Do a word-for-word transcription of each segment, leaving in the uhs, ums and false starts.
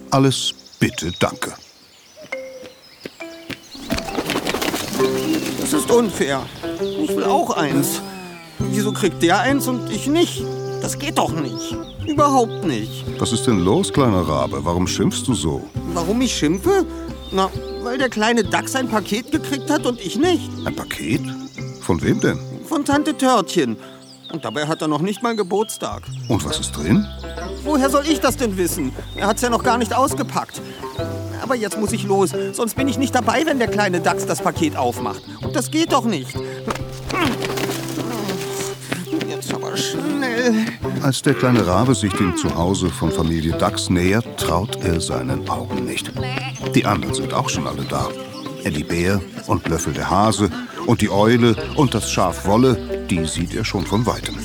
Alles bitte, danke. Das ist unfair. Ich will auch eins. Wieso kriegt der eins und ich nicht? Das geht doch nicht. Überhaupt nicht. Was ist denn los, kleiner Rabe? Warum schimpfst du so? Warum ich schimpfe? Na, weil der kleine Dachs ein Paket gekriegt hat und ich nicht. Ein Paket? Von wem denn? Von Tante Törtchen. Und dabei hat er noch nicht mal Geburtstag. Und was ist drin? Woher soll ich das denn wissen? Er hat's ja noch gar nicht ausgepackt. Aber jetzt muss ich los, sonst bin ich nicht dabei, wenn der kleine Dachs das Paket aufmacht. Und das geht doch nicht. Jetzt aber schnell. Als der kleine Rabe sich dem Zuhause von Familie Dachs nähert, traut er seinen Augen nicht. Die anderen sind auch schon alle da. Eddie Bär und Löffel der Hase und die Eule und das Schaf Wolle, die sieht er schon von Weitem.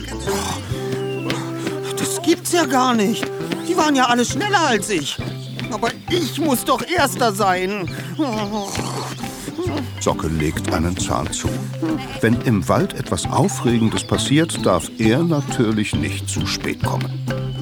Das gibt's ja gar nicht. Die waren ja alle schneller als ich. Aber ich muss doch Erster sein. Socke legt einen Zahn zu. Wenn im Wald etwas Aufregendes passiert, darf er natürlich nicht zu spät kommen.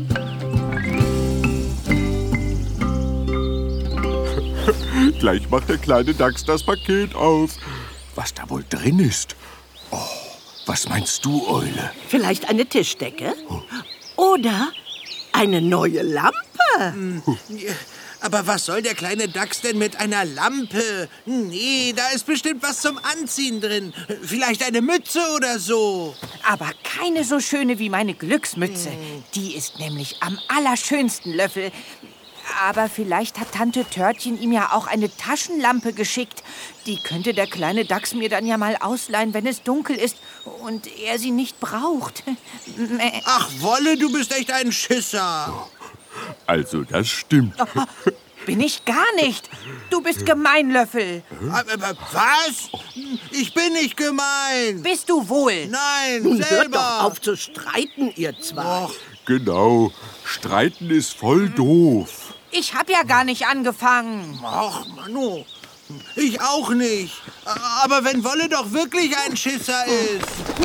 Gleich macht der kleine Dachs das Paket auf. Was da wohl drin ist? Oh, was meinst du, Eule? Vielleicht eine Tischdecke? Oder eine neue Lampe? Aber was soll der kleine Dachs denn mit einer Lampe? Nee, da ist bestimmt was zum Anziehen drin. Vielleicht eine Mütze oder so. Aber keine so schöne wie meine Glücksmütze. Die ist nämlich am allerschönsten, Löffel. Aber vielleicht hat Tante Törtchen ihm ja auch eine Taschenlampe geschickt. Die könnte der kleine Dachs mir dann ja mal ausleihen, wenn es dunkel ist und er sie nicht braucht. Ach, Wolle, du bist echt ein Schisser. Also, das stimmt. Oh, bin ich gar nicht. Du bist gemein, Löffel. Was? Ich bin nicht gemein. Bist du wohl? Nein, Nun selber. hört doch auf zu streiten, ihr zwei. Och. Genau. Streiten ist voll doof. Ich hab ja gar nicht angefangen. Ach, Manu. Ich auch nicht. Aber wenn Wolle doch wirklich ein Schisser ist.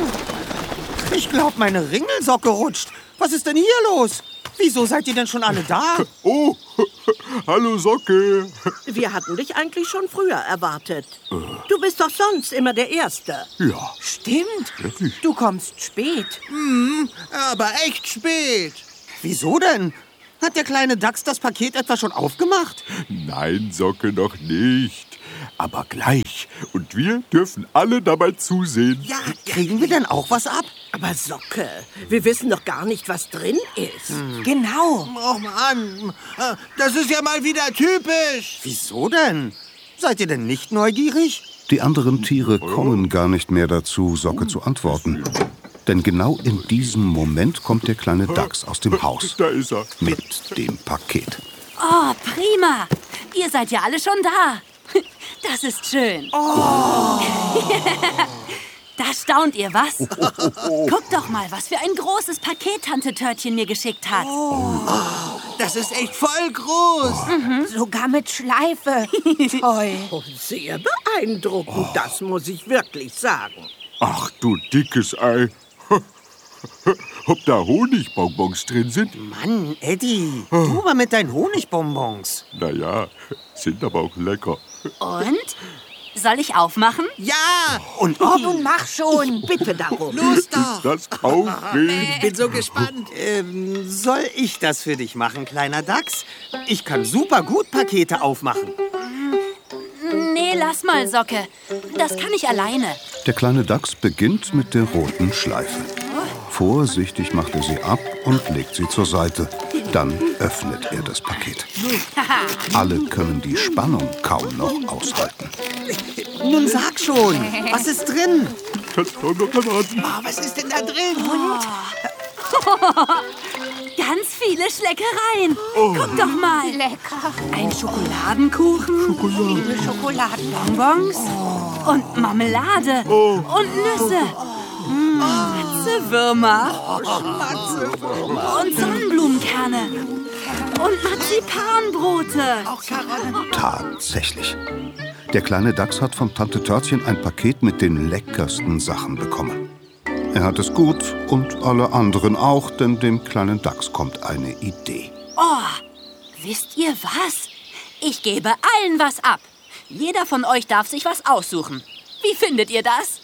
Ich glaub, meine Ringelsocke rutscht. Was ist denn hier los? Wieso seid ihr denn schon alle da? Oh, hallo Socke. Wir hatten dich eigentlich schon früher erwartet. Du bist doch sonst immer der Erste. Ja. Stimmt. Wirklich? Du kommst spät. Hm, aber echt spät. Wieso denn? Hat der kleine Dachs das Paket etwa schon aufgemacht? Nein, Socke, noch nicht. Aber gleich. Und wir dürfen alle dabei zusehen. Ja, kriegen wir denn auch was ab? Aber Socke, wir wissen doch gar nicht, was drin ist. Hm. Genau. Och Mann, das ist ja mal wieder typisch. Wieso denn? Seid ihr denn nicht neugierig? Die anderen Tiere kommen gar nicht mehr dazu, Socke zu antworten. Denn genau in diesem Moment kommt der kleine Dachs aus dem Haus. Da ist er. Mit dem Paket. Oh, prima. Ihr seid ja alle schon da. Das ist schön. Oh. Da staunt ihr, was? Guckt doch mal, was für ein großes Paket Tante Törtchen mir geschickt hat. Oh. Das ist echt voll groß. Mhm. Sogar mit Schleife. Toll. Oh, sehr beeindruckend, oh. Das muss ich wirklich sagen. Ach, du dickes Ei. Ob da Honigbonbons drin sind? Mann, Eddie, du mal mit deinen Honigbonbons. Naja, sind aber auch lecker. Und? Soll ich aufmachen? Ja! Und oh, nun mach schon. Ich bitte darum. Los doch. Ist das aufregend? Ich bin so gespannt. Ähm, soll ich das für dich machen, kleiner Dachs? Ich kann super gut Pakete aufmachen. Nee, lass mal, Socke. Das kann ich alleine. Der kleine Dachs beginnt mit der roten Schleife. Vorsichtig macht er sie ab und legt sie zur Seite. Dann öffnet er das Paket. Alle können die Spannung kaum noch aushalten. Nun sag schon, was ist drin? Kannst du noch erwarten. Oh, was ist denn da drin? Und? Ganz viele Schleckereien. Oh. Guck doch mal. Lecker. Ein Schokoladenkuchen. Schokolade. Schokoladenbonbons. Oh. Und Marmelade. Oh. Und Nüsse. Oh. Mm. Matzewürmer. Oh, Matzewürmer. Und Sonnenblumenkerne. Und Marzipanbrote. Auch Karotten. Tatsächlich. Der kleine Dachs hat von Tante Törtchen ein Paket mit den leckersten Sachen bekommen. Er hat es gut und alle anderen auch, denn dem kleinen Dachs kommt eine Idee. Oh, Wisst ihr was? Ich gebe allen was ab. Jeder von euch darf sich was aussuchen. Wie findet ihr das?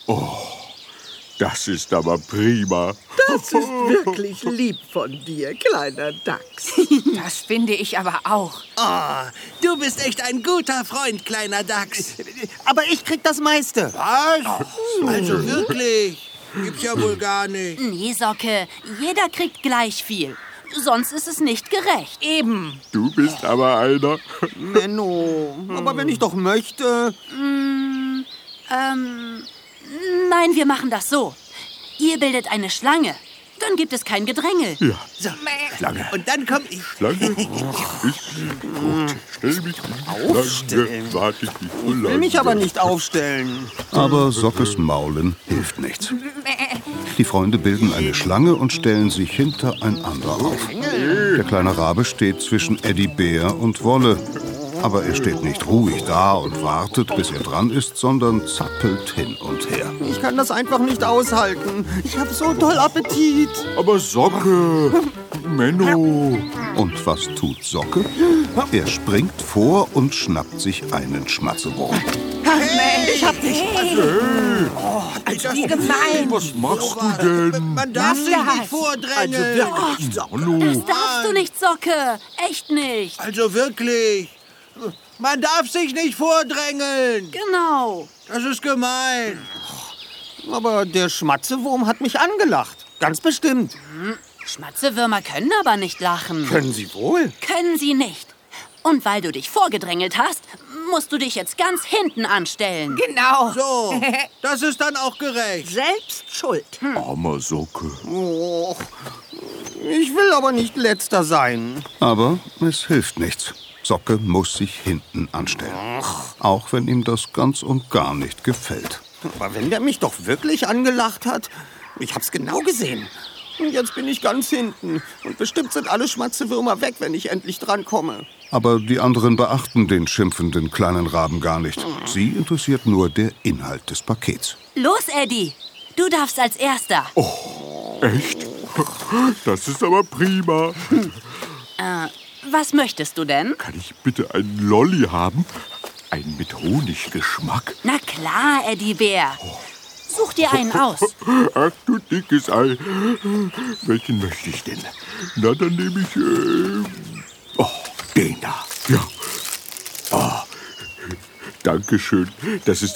Das ist aber prima. Das ist wirklich lieb von dir, kleiner Dachs. Das finde ich aber auch. Oh, du bist echt ein guter Freund, kleiner Dachs. Aber ich krieg das meiste. Was? Also wirklich? Gibt's ja wohl gar nicht. Nee, Socke, jeder kriegt gleich viel. Sonst ist es nicht gerecht. Eben. Du bist aber einer. Menno, aber wenn ich doch möchte... Mm, ähm, nein, wir machen das so. Ihr bildet eine Schlange. Dann gibt es kein Gedrängel. Ja, So, Schlange. und dann komm ich. Schlange. Ich gut, stell mich Aufstellen. Schlange. Warte ich nicht so Ich will lange. mich aber nicht aufstellen. Aber Sockes Maulen hilft nichts. Die Freunde bilden eine Schlange und stellen sich hintereinander auf. Der kleine Rabe steht zwischen Eddie Bär und Wolle. Aber er steht nicht ruhig da und wartet, bis er dran ist, sondern zappelt hin und her. Ich kann das einfach nicht aushalten. Ich habe so doll Appetit. Aber Socke. Menno. Und was tut Socke? Er springt vor und schnappt sich einen Schmatzewurm. Ich hab dich. Also, Wie gemein. Was machst du denn? Man darf sich nicht vordrängeln. Also Das darfst du nicht, Socke. Echt nicht. Also wirklich. Man darf sich nicht vordrängeln. Genau. Das ist gemein. Aber der Schmatzewurm hat mich angelacht. Ganz bestimmt. Schmatzewürmer können aber nicht lachen. Können Sie wohl? Können sie nicht. Und weil du dich vorgedrängelt hast, musst du dich jetzt ganz hinten anstellen. Genau. So, das ist dann auch gerecht. Selbst schuld. Armer Socke. Oh, ich will aber nicht letzter sein. Aber es hilft nichts. Socke muss sich hinten anstellen. Auch wenn ihm das ganz und gar nicht gefällt. Aber wenn der mich doch wirklich angelacht hat, ich hab's genau gesehen. Und jetzt bin ich ganz hinten. Und bestimmt sind alle Schmatzewürmer weg, wenn ich endlich drankomme. Aber die anderen beachten den schimpfenden kleinen Raben gar nicht. Sie interessiert nur der Inhalt des Pakets. Los, Eddie. Du darfst als Erster. Echt? Das ist aber prima. Was möchtest du denn? Kann ich bitte einen Lolli haben? Einen mit Honiggeschmack? Na klar, Eddie Bär. Such dir einen aus. Ach du dickes Ei. Welchen möchte ich denn? Na, dann nehme ich... Äh, oh, den da. Ja. Oh, Dankeschön. Das ist